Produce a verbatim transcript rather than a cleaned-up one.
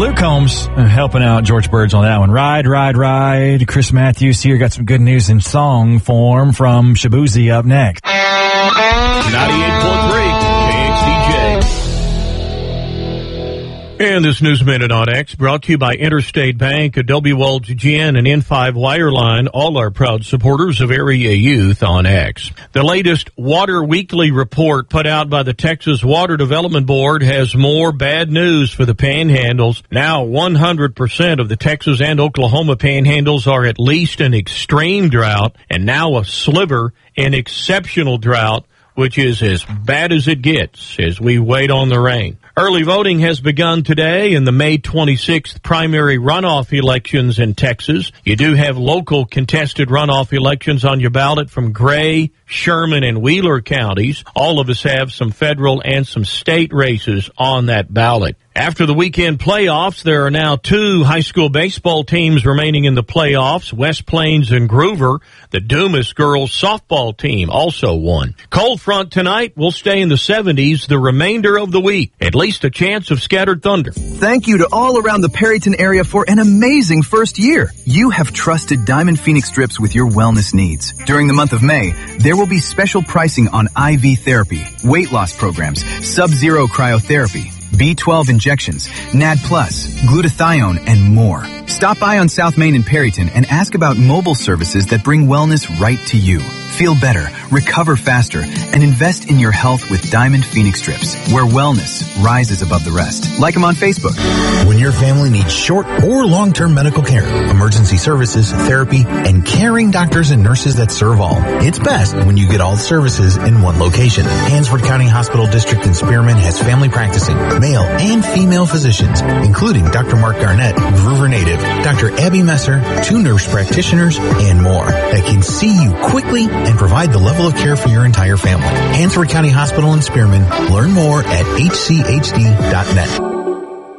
Luke Combs uh, helping out George Birds on that one. Ride, ride, ride. Chris Matthews here. Got some good news in song form from Shabuzi up next. ninety-eight point three K X D J. And this News Minute on X brought to you by Interstate Bank, Adobe Walls Gin, and N five Wireline, all our proud supporters of Area Youth on X. The latest Water Weekly report put out by the Texas Water Development Board has more bad news for the panhandles. Now one hundred percent of the Texas and Oklahoma panhandles are at least in extreme drought, and now a sliver in exceptional drought, which is as bad as it gets as we wait on the rain. Early voting has begun today in the May twenty-sixth primary runoff elections in Texas. You do have local contested runoff elections on your ballot from Gray, Sherman, and Wheeler counties. All of us have some federal and some state races on that ballot. After the weekend playoffs, there are now two high school baseball teams remaining in the playoffs, West Plains and Groover. The Dumas girls softball team also won. Cold front tonight will stay in the seventies the remainder of the week. At least a chance of scattered thunder. Thank you to all around the Perryton area for an amazing first year. You have trusted Diamond Phoenix Strips with your wellness needs. During the month of May, there will be special pricing on I V therapy, weight loss programs, sub-zero cryotherapy, B twelve injections, N A D plus, glutathione, and more. Stop by on South Main in Perryton and ask about mobile services that bring wellness right to you. Feel better, recover faster, and invest in your health with Diamond Phoenix Strips, where wellness rises above the rest. Like them on Facebook. When your family needs short or long-term medical care, emergency services, therapy, and caring doctors and nurses that serve all, it's best when you get all the services in one location. Hansford County Hospital District in Spearman has family practicing, male and female physicians, including Doctor Mark Garnett, Groover native, Doctor Abby Messer, two nurse practitioners, and more that can see you quickly and provide the level of care for your entire family. Hansford County Hospital in Spearman. Learn more at H C H D dot net.